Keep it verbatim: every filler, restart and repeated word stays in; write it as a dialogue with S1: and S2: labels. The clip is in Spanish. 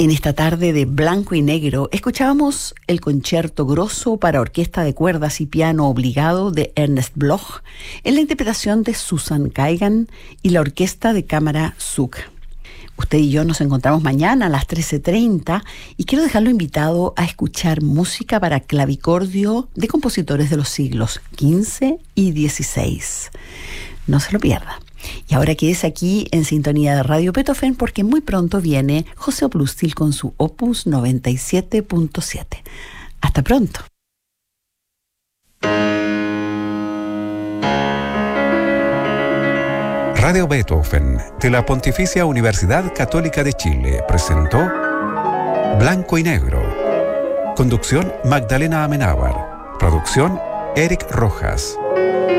S1: En esta tarde de Blanco y Negro escuchábamos el concierto grosso para orquesta de cuerdas y piano obligado de Ernest Bloch en la interpretación de Susan Kaigan y la orquesta de cámara Zug. Usted y yo nos encontramos mañana a las trece treinta y quiero dejarlo invitado a escuchar música para clavicordio de compositores de los siglos quince y dieciséis. No se lo pierda. Y ahora quédese aquí en sintonía de Radio Beethoven porque muy pronto viene José Oplustil con su Opus noventa y siete punto siete. Hasta pronto.
S2: Radio Beethoven de la Pontificia Universidad Católica de Chile presentó Blanco y Negro. Conducción Magdalena Amenábar. Producción Eric Rojas.